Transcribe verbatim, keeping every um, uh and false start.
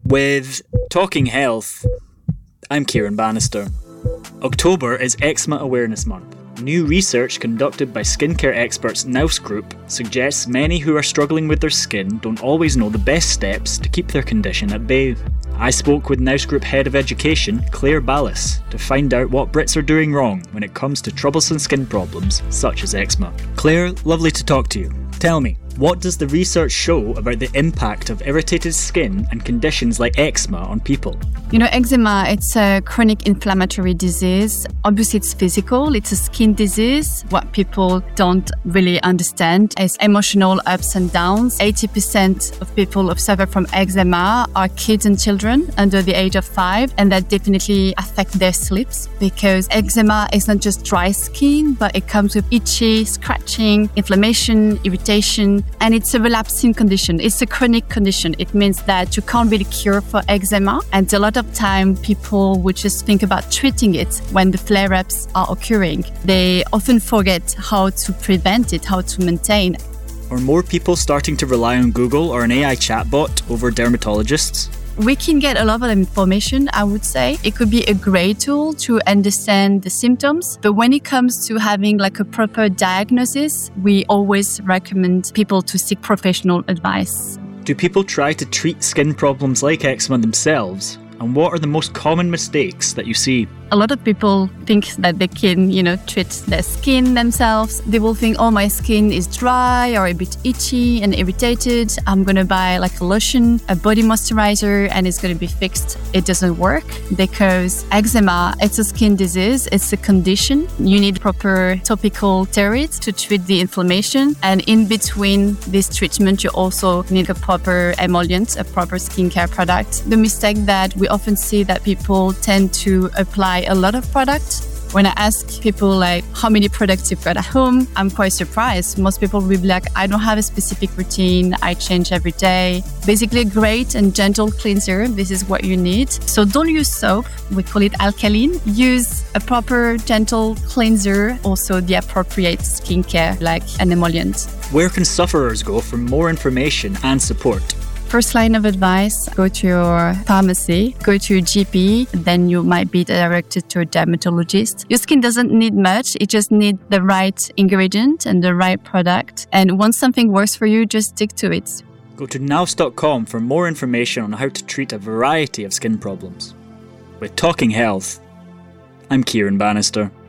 With Talking Health, I'm Kieran Bannister. October is Eczema Awareness Month. New research conducted by skincare experts Nous Group suggests many who are struggling with their skin don't always know the best steps to keep their condition at bay. I spoke with Nous Group Head of Education, Claire Ballas, to find out what Brits are doing wrong when it comes to troublesome skin problems such as eczema. Claire, lovely to talk to you. Tell me, what does the research show about the impact of irritated skin and conditions like eczema on people? You know, eczema, it's a chronic inflammatory disease. Obviously, it's physical. It's a skin disease. What people don't really understand is emotional ups and downs. eighty percent of people who suffer from eczema are kids and children under the age of five, and that definitely affect their sleeps because eczema is not just dry skin, but it comes with itchy, scratching, inflammation, irritation, and it's a relapsing condition. It's a chronic condition. It means that you can't really cure for eczema, and a lot of time people would just think about treating it when the flare-ups are occurring. They often forget how to prevent it, how to maintain. Are more people starting to rely on Google or an A I chatbot over dermatologists? We can get a lot of information, I would say. It could be a great tool to understand the symptoms. But when it comes to having like a proper diagnosis, we always recommend people to seek professional advice. Do people try to treat skin problems like eczema themselves? And what are the most common mistakes that you see? A lot of people think that they can, you know, treat their skin themselves. They will think, oh, my skin is dry or a bit itchy and irritated. I'm going to buy like a lotion, a body moisturizer, and it's going to be fixed. It doesn't work because eczema, it's a skin disease. It's a condition. You need proper topical steroids to treat the inflammation. And in between this treatment, you also need a proper emollient, a proper skincare product. The mistake that we often see that people tend to apply a lot of product. When I ask people like how many products you've got at home, I'm quite surprised. Most people will be like, I don't have a specific routine. I change every day. Basically, a great and gentle cleanser. This is what you need. So don't use soap. We call it alkaline. Use a proper gentle cleanser. Also the appropriate skincare like an emollient. Where can sufferers go for more information and support? First line of advice, go to your pharmacy, go to your G P, then you might be directed to a dermatologist. Your skin doesn't need much, it just needs the right ingredient and the right product. And once something works for you, just stick to it. Go to nous dot com for more information on how to treat a variety of skin problems. With Talking Health, I'm Kieran Bannister.